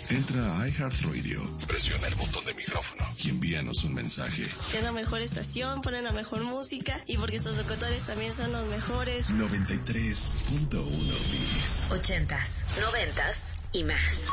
Entra a iHeartRadio, presiona el botón de micrófono y envíanos un mensaje. Es la mejor estación, ponen la mejor música y porque sus locutores también son los mejores. 93.1 Mix. 80s, 90s y más.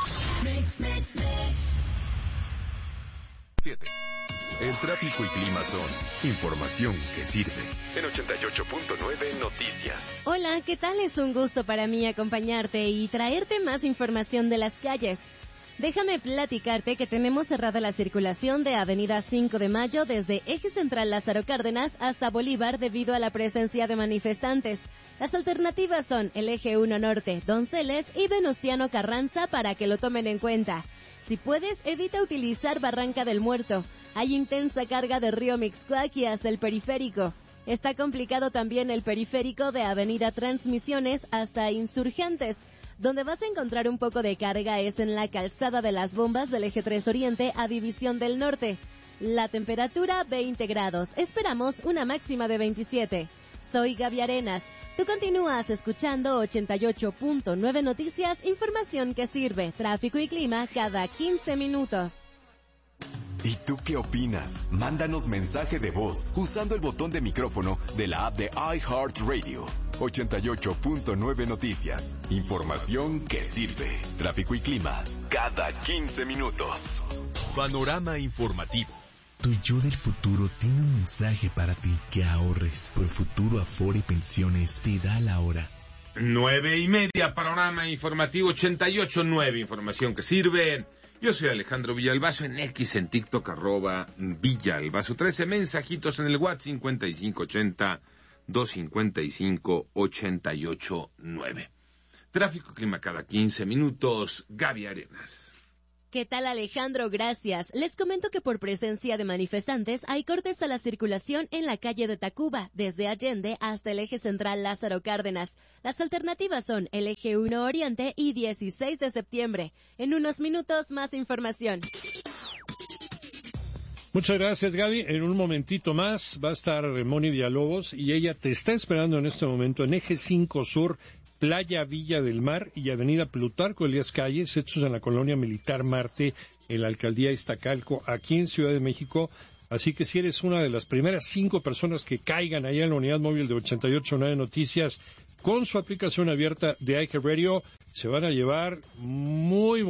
7. El tráfico y clima son información que sirve. En 88.9 Noticias. Hola, ¿qué tal? Es un gusto para mí acompañarte y traerte más información de las calles. Déjame platicarte que tenemos cerrada la circulación de Avenida 5 de Mayo desde Eje Central Lázaro Cárdenas hasta Bolívar debido a la presencia de manifestantes. Las alternativas son el Eje 1 Norte, Donceles y Venustiano Carranza para que lo tomen en cuenta. Si puedes, evita utilizar Barranca del Muerto. Hay intensa carga de Río Mixcoac y hasta el periférico. Está complicado también el periférico de Avenida Transmisiones hasta Insurgentes. Donde vas a encontrar un poco de carga es en la calzada de las bombas del Eje 3 Oriente a División del Norte. La temperatura 20 grados. Esperamos una máxima de 27. Soy Gaby Arenas. Tú continúas escuchando 88.9 Noticias, información que sirve, tráfico y clima cada 15 minutos. ¿Y tú qué opinas? Mándanos mensaje de voz usando el botón de micrófono de la app de iHeartRadio. 88.9 Noticias. Información que sirve. Tráfico y clima cada 15 minutos. Panorama informativo. Tu yo del futuro tiene un mensaje para ti: que ahorres. Profuturo Afore Pensiones te da la hora. 9:30, panorama informativo 88.9, información que sirve. Yo soy Alejandro Villalbazo, en X, en TikTok, @Villalbazo. 13 mensajitos en el WhatsApp, 5580-255-889. Tráfico, clima cada 15 minutos. Gaby Arenas. ¿Qué tal, Alejandro? Gracias. Les comento que por presencia de manifestantes hay cortes a la circulación en la calle de Tacuba, desde Allende hasta el Eje Central Lázaro Cárdenas. Las alternativas son el Eje 1 Oriente y 16 de septiembre. En unos minutos, más información. Muchas gracias, Gaby. En un momentito más va a estar Moni Villalobos y ella te está esperando en este momento en Eje 5 Sur, Playa Villa del Mar y Avenida Plutarco Elías Calles, hechos en la Colonia Militar Marte, en la Alcaldía Iztacalco, aquí en Ciudad de México. Así que si eres una de las primeras 5 personas que caigan allá en la unidad móvil de 88.9 Noticias con su aplicación abierta de iHeartRadio, se van a llevar muy